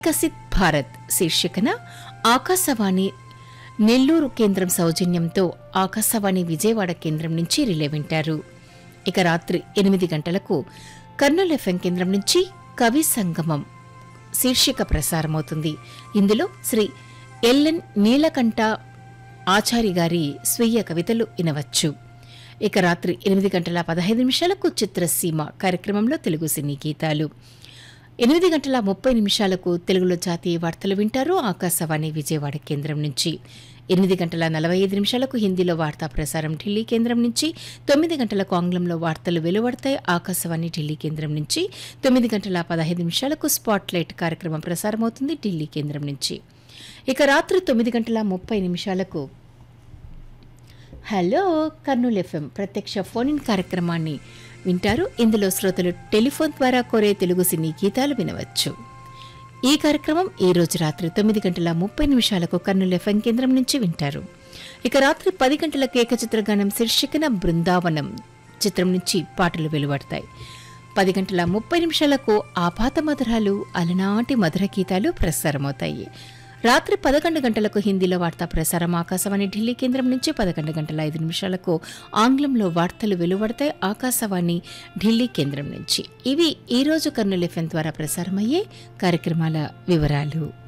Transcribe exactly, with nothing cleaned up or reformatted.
వికసిత్ భారత్ శీర్షికన ఆకాశవాణి నెల్లూరు కేంద్రం సౌజన్యంతో ఆకాశవాణి విజయవాడ కేంద్రం నుంచి రిలే వింటారు. ఇక రాత్రి ఎనిమిది గంటలకు కర్నూలు ఎఫ్ఎం కేంద్రం నుంచి కవి సంగమం శీర్షిక ప్రసారమవుతుంది. ఇందులో శ్రీ ఎల్ఎన్ నీలకంఠ ఆచారి గారి స్వీయ కవితలు వినవచ్చు. ఇక రాత్రి ఎనిమిది గంటల పదహైదు నిమిషాలకు చిత్రసీమ కార్యక్రమంలో తెలుగు సినీ గీతాలు. ఎనిమిది గంటల ముప్పై నిమిషాలకు తెలుగులో జాతీయ వార్తలు వింటారు ఆకాశవాణి విజయవాడ కేంద్రం నుంచి. ఎనిమిది గంటల నలభై ఐదు నిమిషాలకు హిందీలో వార్తా ప్రసారం ఢిల్లీ కేంద్రం నుంచి. తొమ్మిది గంటలకు ఆంగ్లంలో వార్తలు వెలువడతాయి ఆకాశవాణి ఢిల్లీ కేంద్రం నుంచి. తొమ్మిది గంటల పదహైదు నిమిషాలకు స్పాట్లైట్ కార్యక్రమం ప్రసారమవుతుంది ఢిల్లీ కేంద్రం నుంచి. ఇక రాత్రి తొమ్మిది గంటల ముప్పై నిమిషాలకు హలో కర్నూలు ఎఫ్ఎం ప్రత్యక్ష ఫోన్ ఇన్ కార్యక్రమాన్ని వింటారు. ఇందులో శ్రోతలు టెలిఫోన్ ద్వారా కోరే తెలుగు సినీ గీతాలు వినవచ్చు. ఈ కార్యక్రమం ఈ రోజు రాత్రి తొమ్మిది గంటల ముప్పై నిమిషాలకు కర్నూలు ఎఫ్ఎం కేంద్రం నుంచి వింటారు. ఇక రాత్రి పది గంటలకు ఏకచిత్రగానం శీర్షికన బృందావనం చిత్రం నుంచి పాటలు వెలువడతాయి. పది గంటల ముప్పై నిమిషాలకు ఆపాత మధురాలు అలనాటి మధుర గీతాలు ప్రసారమవుతాయి. రాత్రి పదకొండు గంటలకు హిందీలో వార్తా ప్రసారం ఆకాశవాణి ఢిల్లీ కేంద్రం నుంచి. పదకొండు గంటల ఐదు నిమిషాలకు ఆంగ్లంలో వార్తలు వెలువడతాయి ఆకాశవాణి ఢిల్లీ కేంద్రం నుంచి. ఇవి ఈ రోజు కర్నూలు ఎఫ్ఎం ద్వారా ప్రసారమయ్యే కార్యక్రమాల వివరాలు.